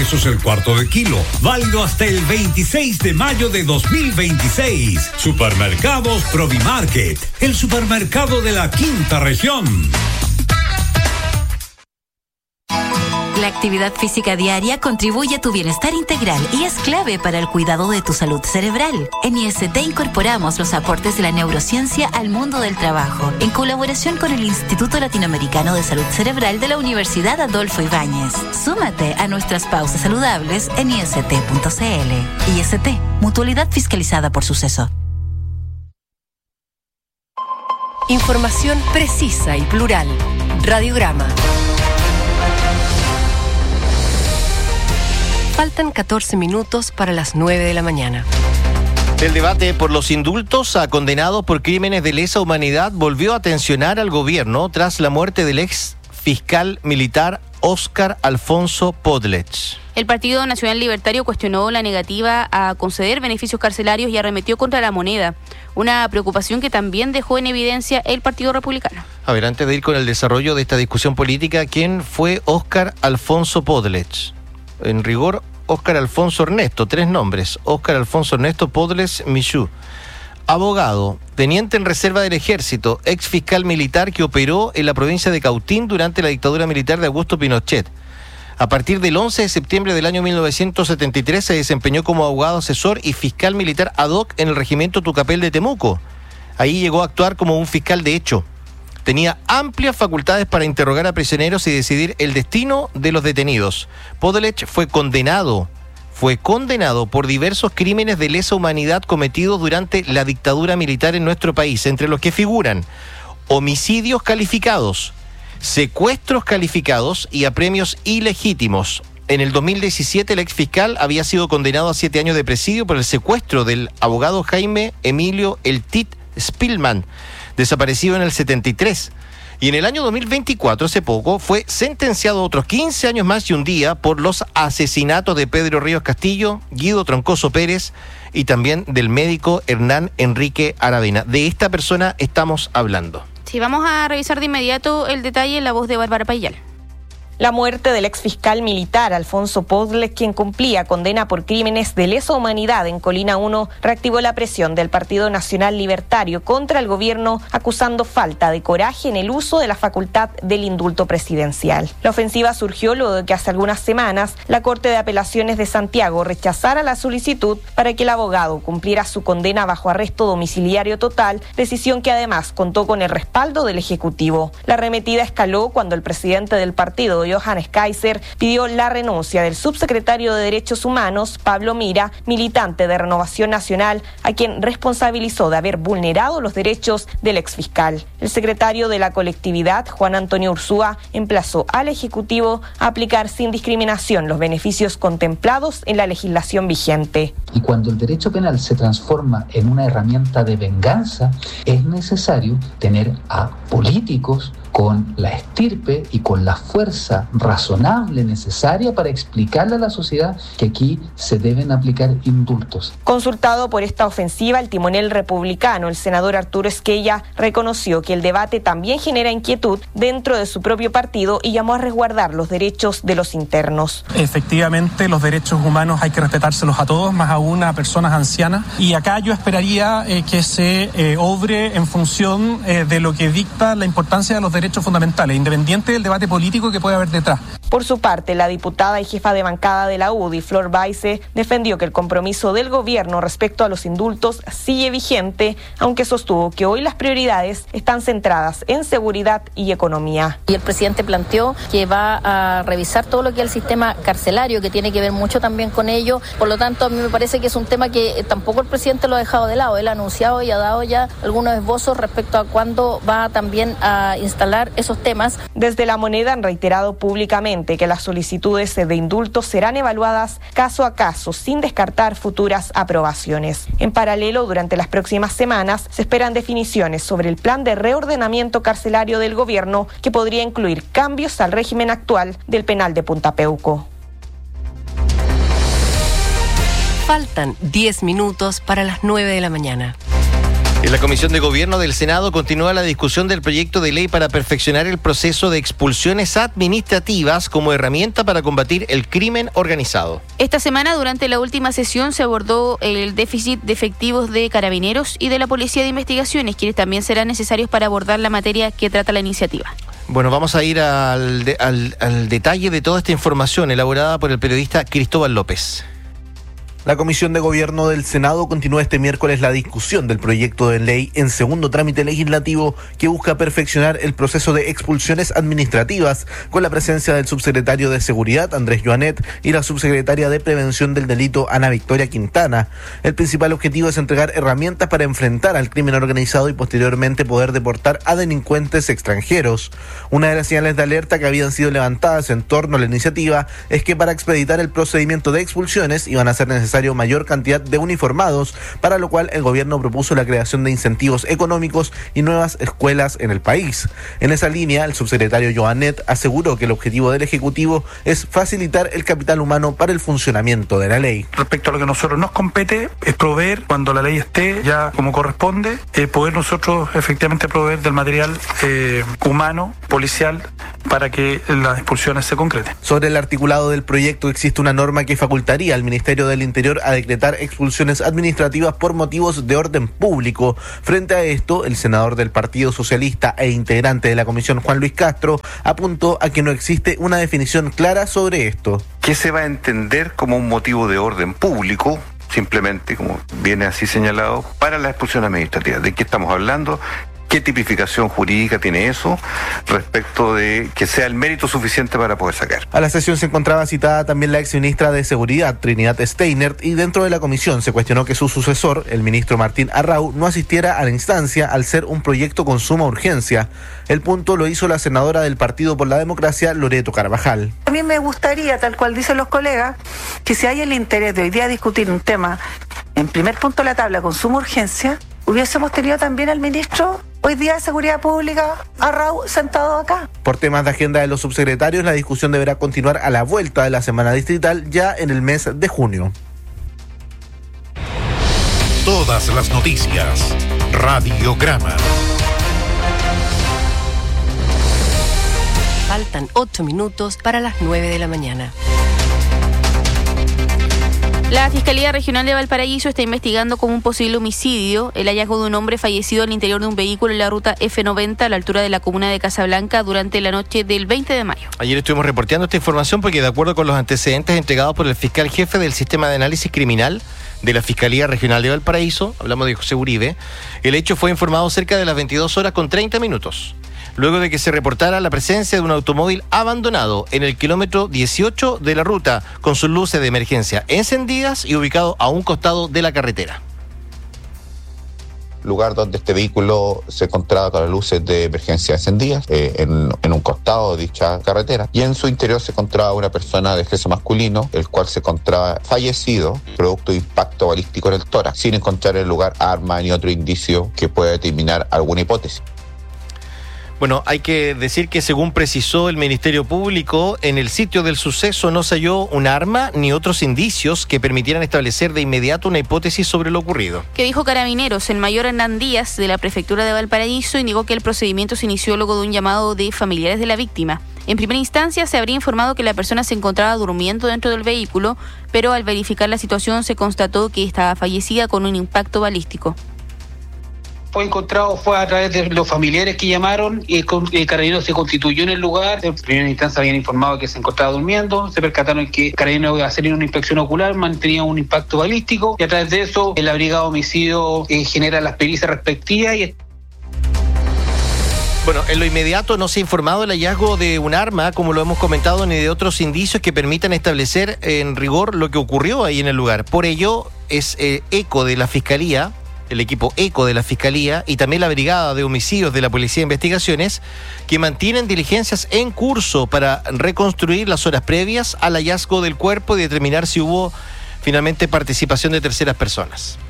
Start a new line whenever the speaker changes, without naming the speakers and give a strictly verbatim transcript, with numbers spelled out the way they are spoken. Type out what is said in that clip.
pesos el cuarto de kilo. Válido hasta el veintiséis de mayo de dos mil veintiséis. Supermercados Provimarket, el supermercado de la quinta región.
La actividad física diaria contribuye a tu bienestar integral y es clave para el cuidado de tu salud cerebral. En I S T incorporamos los aportes de la neurociencia al mundo del trabajo, en colaboración con el Instituto Latinoamericano de Salud Cerebral de la Universidad Adolfo Ibáñez. Súmate a nuestras pausas saludables en i s t punto c l. I S T, mutualidad fiscalizada por Suceso.
Información precisa y plural. Radiograma. Faltan catorce minutos para las nueve de la mañana.
El debate por los indultos a condenados por crímenes de lesa humanidad volvió a tensionar al gobierno tras la muerte del ex fiscal militar Óscar Alfonso Podlech.
El Partido Nacional Libertario cuestionó la negativa a conceder beneficios carcelarios y arremetió contra la moneda, una preocupación que también dejó en evidencia el Partido Republicano.
A ver, antes de ir con el desarrollo de esta discusión política, ¿quién fue Óscar Alfonso Podlech? En rigor, Óscar Alfonso Ernesto, tres nombres. Óscar Alfonso Ernesto Podlech Michú. Abogado, teniente en reserva del Ejército, ex fiscal militar que operó en la provincia de Cautín durante la dictadura militar de Augusto Pinochet. A partir del once de septiembre del año mil novecientos setenta y tres se desempeñó como abogado asesor y fiscal militar ad hoc en el regimiento Tucapel de Temuco. Ahí llegó a actuar como un fiscal de hecho. Tenía amplias facultades para interrogar a prisioneros y decidir el destino de los detenidos. Podlech fue condenado, fue condenado por diversos crímenes de lesa humanidad cometidos durante la dictadura militar en nuestro país, entre los que figuran homicidios calificados, secuestros calificados y apremios ilegítimos. En el dos mil diecisiete, el ex fiscal había sido condenado a siete años de presidio por el secuestro del abogado Jaime Emilio El Tit Spillman, desaparecido en el setenta y tres. Y en el año dos mil veinticuatro, hace poco, fue sentenciado a otros quince años más y un día por los asesinatos de Pedro Ríos Castillo, Guido Troncoso Pérez y también del médico Hernán Enrique Aravena. De esta persona estamos hablando.
Sí, vamos a revisar de inmediato el detalle en la voz de Bárbara Payal.
La muerte del exfiscal militar Alfonso Podlech, quien cumplía condena por crímenes de lesa humanidad en Colina uno, reactivó la presión del Partido Nacional Libertario contra el gobierno, acusando falta de coraje en el uso de la facultad del indulto presidencial. La ofensiva surgió luego de que hace algunas semanas la Corte de Apelaciones de Santiago rechazara la solicitud para que el abogado cumpliera su condena bajo arresto domiciliario total, decisión que además contó con el respaldo del Ejecutivo. La arremetida escaló cuando el presidente del partido, Johannes Kaiser, pidió la renuncia del subsecretario de Derechos Humanos, Pablo Mira, militante de Renovación Nacional, a quien responsabilizó de haber vulnerado los derechos del exfiscal. El secretario de la colectividad, Juan Antonio Ursúa, emplazó al Ejecutivo a aplicar sin discriminación los beneficios contemplados en la legislación vigente.
Y cuando el derecho penal se transforma en una herramienta de venganza, es necesario tener a políticos con la estirpe y con la fuerza razonable necesaria para explicarle a la sociedad que aquí se deben aplicar indultos.
Consultado por esta ofensiva, el timonel republicano, el senador Arturo Esquella, reconoció que el debate también genera inquietud dentro de su propio partido y llamó a resguardar los derechos de los internos.
Efectivamente, los derechos humanos hay que respetárselos a todos, más aún a personas ancianas, y acá yo esperaría eh, que se eh, obre en función eh, de lo que dicta la importancia de los derechos derechos fundamentales, independiente del debate político que puede haber detrás.
Por su parte, la diputada y jefa de bancada de la U D I, Flor Baise, defendió que el compromiso del gobierno respecto a los indultos sigue vigente, aunque sostuvo que hoy las prioridades están centradas en seguridad y economía.
Y el presidente planteó que va a revisar todo lo que es el sistema carcelario, que tiene que ver mucho también con ello. Por lo tanto, a mí me parece que es un tema que tampoco el presidente lo ha dejado de lado. Él ha anunciado y ha dado ya algunos esbozos respecto a cuándo va también a instalar esos temas.
Desde La Moneda han reiterado públicamente que las solicitudes de indultos serán evaluadas caso a caso, sin descartar futuras aprobaciones. En paralelo, durante las próximas semanas, se esperan definiciones sobre el plan de reordenamiento carcelario del gobierno, que podría incluir cambios al régimen actual del penal de Punta Peuco.
Faltan diez minutos para las nueve de la mañana.
En la Comisión de Gobierno del Senado continúa la discusión del proyecto de ley para perfeccionar el proceso de expulsiones administrativas como herramienta para combatir el crimen organizado.
Esta semana, durante la última sesión, se abordó el déficit de efectivos de carabineros y de la Policía de Investigaciones, quienes también serán necesarios para abordar la materia que trata la iniciativa.
Bueno, vamos a ir al, de, al, al detalle de toda esta información elaborada por el periodista Cristóbal López.
La Comisión de Gobierno del Senado continúa este miércoles la discusión del proyecto de ley en segundo trámite legislativo que busca perfeccionar el proceso de expulsiones administrativas con la presencia del subsecretario de Seguridad, Andrés Joanet, y la subsecretaria de Prevención del Delito, Ana Victoria Quintana. El principal objetivo es entregar herramientas para enfrentar al crimen organizado y posteriormente poder deportar a delincuentes extranjeros. Una de las señales de alerta que habían sido levantadas en torno a la iniciativa es que para expeditar el procedimiento de expulsiones iban a ser necesarios mayor cantidad de uniformados, para lo cual el gobierno propuso la creación de incentivos económicos y nuevas escuelas en el país. En esa línea, el subsecretario Joanet aseguró que el objetivo del Ejecutivo es facilitar el capital humano para el funcionamiento de la ley.
Respecto a lo que a nosotros nos compete, es proveer, cuando la ley esté ya como corresponde, eh, poder nosotros efectivamente proveer del material eh, humano, policial, para que las expulsiones se concreten.
Sobre el articulado del proyecto existe una norma que facultaría al Ministerio del Interior a decretar expulsiones administrativas por motivos de orden público. Frente a esto, el senador del Partido Socialista e integrante de la comisión, Juan Luis Castro, apuntó a que no existe una definición clara sobre esto.
¿Qué se va a entender como un motivo de orden público? Simplemente, como viene así señalado, para la expulsión administrativa. ¿De qué estamos hablando? ¿Qué tipificación jurídica tiene eso respecto de que sea el mérito suficiente para poder sacar?
A la sesión se encontraba citada también la exministra de Seguridad, Trinidad Steinert, y dentro de la comisión se cuestionó que su sucesor, el ministro Martín Arrau, no asistiera a la instancia al ser un proyecto con suma urgencia. El punto lo hizo la senadora del Partido por la Democracia, Loreto Carvajal.
A mí me gustaría, tal cual dicen los colegas, que si hay el interés de hoy día discutir un tema en primer punto de la tabla con suma urgencia, hubiésemos tenido también al ministro hoy día de Seguridad Pública, Arrau, sentado acá.
Por temas de agenda de los subsecretarios, la discusión deberá continuar a la vuelta de la semana distrital ya en el mes de junio.
Todas las noticias. Radiograma.
Faltan ocho minutos para las nueve de la mañana.
La Fiscalía Regional de Valparaíso está investigando como un posible homicidio el hallazgo de un hombre fallecido al interior de un vehículo en la ruta F noventa a la altura de la comuna de Casablanca durante la noche del veinte de mayo.
Ayer estuvimos reporteando esta información porque, de acuerdo con los antecedentes entregados por el fiscal jefe del Sistema de Análisis Criminal de la Fiscalía Regional de Valparaíso, hablamos de José Uribe, el hecho fue informado cerca de las veintidós horas con treinta minutos. Luego de que se reportara la presencia de un automóvil abandonado en el kilómetro dieciocho de la ruta, con sus luces de emergencia encendidas y ubicado a un costado de la carretera.
Lugar donde este vehículo se encontraba con las luces de emergencia encendidas eh, en, en un costado de dicha carretera, y en su interior se encontraba una persona de sexo masculino, el cual se encontraba fallecido producto de impacto balístico en el tórax, sin encontrar en el lugar arma ni otro indicio que pueda determinar alguna hipótesis.
Bueno, hay que decir que, según precisó el Ministerio Público, en el sitio del suceso no se halló un arma ni otros indicios que permitieran establecer de inmediato una hipótesis sobre lo ocurrido.
Que dijo Carabineros, el mayor Hernán Díaz, de la Prefectura de Valparaíso, indicó que el procedimiento se inició luego de un llamado de familiares de la víctima. En primera instancia se habría informado que la persona se encontraba durmiendo dentro del vehículo, pero al verificar la situación se constató que estaba fallecida con un impacto balístico.
Fue encontrado fue a través de los familiares que llamaron y el Carabineros se constituyó en el lugar. En primera instancia habían informado que se encontraba durmiendo, se percataron que Carabineros iba a hacer una inspección ocular, mantenía un impacto balístico y a través de eso el brigada de homicidio eh, genera las pericias respectivas y...
Bueno, en lo inmediato no se ha informado el hallazgo de un arma, como lo hemos comentado, ni de otros indicios que permitan establecer en rigor lo que ocurrió ahí en el lugar. Por ello, es eh, eco de la Fiscalía, el equipo ECO de la Fiscalía y también la Brigada de Homicidios de la Policía de Investigaciones, que mantienen diligencias en curso para reconstruir las horas previas al hallazgo del cuerpo y determinar si hubo finalmente participación de terceras personas.